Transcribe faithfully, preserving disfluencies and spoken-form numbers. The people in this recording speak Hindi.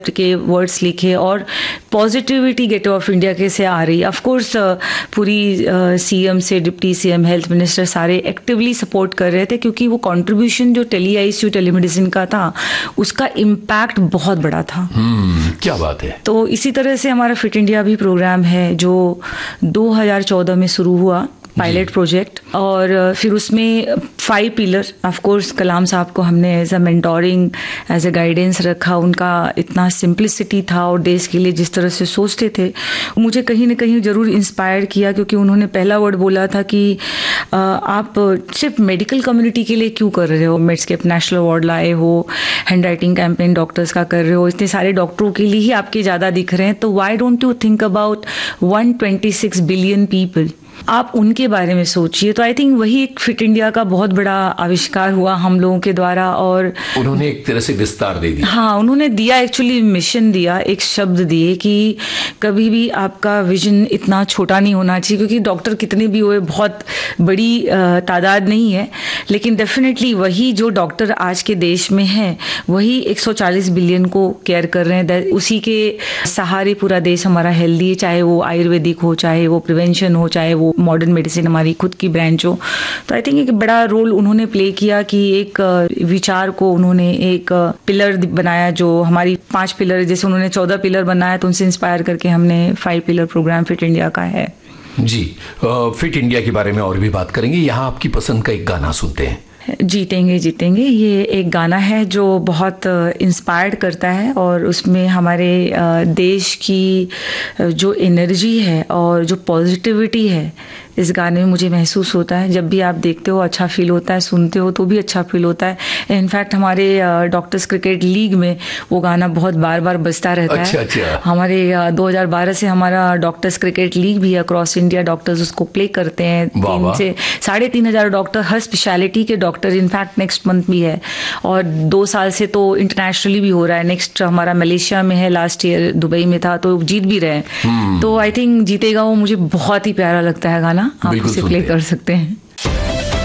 के वर्ड्स लिखे और पॉजिटिविटी गेट ऑफ इंडिया कैसे आ रही। ऑफ कोर्स पूरी सीएम से डिप्टी सीएम, हेल्थ मिनिस्टर सारे एक्टिवली सपोर्ट कर रहे थे, क्योंकि वो कंट्रीब्यूशन जो टेली आईसीयू टेलीमेडिसिन का था उसका इम्पैक्ट बहुत बड़ा था। hmm, क्या बात है। तो इसी तरह से हमारा फिट इंडिया भी प्रोग्राम है जो दो हज़ार चौदह में शुरू हुआ, पायलट प्रोजेक्ट, और फिर उसमें फाइव पिलर। ऑफ कोर्स कलाम साहब को हमने as a mentoring, as a guidance रखा। उनका इतना सिंप्लिसिटी था और देश के लिए जिस तरह से सोचते थे, मुझे कहीं ना कहीं जरूर इंस्पायर किया, क्योंकि उन्होंने पहला वर्ड बोला था कि आप सिर्फ मेडिकल कम्युनिटी के लिए क्यों कर रहे हो, मेडस्केप नेशनल अवार्ड लाए हो, हैंड राइटिंग कैंपेन डॉक्टर्स का कर रहे हो, इतने सारे डॉक्टरों के लिए ही आपके ज़्यादा दिख रहे हैं, तो why don't you think about one twenty six billion people, आप उनके बारे में सोचिए। तो आई थिंक वही एक फिट इंडिया का बहुत बड़ा आविष्कार हुआ हम लोगों के द्वारा, और उन्होंने एक तरह से विस्तार दे दिया। हाँ, उन्होंने दिया, एक्चुअली मिशन दिया, एक शब्द दिए कि कभी भी आपका विजन इतना छोटा नहीं होना चाहिए, क्योंकि डॉक्टर कितने भी हुए बहुत बड़ी तादाद नहीं है, लेकिन डेफिनेटली वही जो डॉक्टर आज के देश में है वही एक सौ चालीस बिलियन को केयर कर रहे हैं। उसी के सहारे पूरा देश हमारा हेल्दी है, चाहे वो आयुर्वेदिक हो, चाहे वो प्रिवेंशन हो, चाहे वो मॉडर्न मेडिसिन हमारी खुद की ब्रांच हो। तो आई थिंक एक बड़ा रोल उन्होंने प्ले किया कि एक विचार को उन्होंने एक पिलर बनाया, जो हमारी पांच पिलर, जैसे उन्होंने चौदह पिलर बनाया, तो उनसे इंस्पायर करके हमने five pillar programme fit India का है। जी, फिट इंडिया के बारे में और भी बात करेंगे। यहाँ आपकी पसंद का एक गाना सुनते हैं। जीतेंगे जीतेंगे, ये एक गाना है जो बहुत इंस्पायर्ड करता है, और उसमें हमारे देश की जो एनर्जी है और जो पॉजिटिविटी है इस गाने में मुझे महसूस होता है। जब भी आप देखते हो अच्छा फील होता है, सुनते हो तो भी अच्छा फील होता है। इनफैक्ट हमारे डॉक्टर्स क्रिकेट लीग में वो गाना बहुत बार बार बजता रहता अच्छा, है। अच्छा। हमारे दो हज़ार बारह से हमारा डॉक्टर्स क्रिकेट लीग भी अक्रॉस इंडिया, डॉक्टर्स उसको प्ले करते हैं। तीन से साढ़े तीन हजार डॉक्टर, हर स्पेशलिटी के डॉक्टर, इनफैक्ट नेक्स्ट मंथ भी है, और दो साल से तो इंटरनेशनली भी हो रहा है। नेक्स्ट हमारा मलेशिया में है, लास्ट ईयर दुबई में था, तो जीत भी रहे हैं। तो आई थिंक जीतेगा वो मुझे बहुत ही प्यारा लगता है गाना, आप इसे प्ले कर सकते हैं।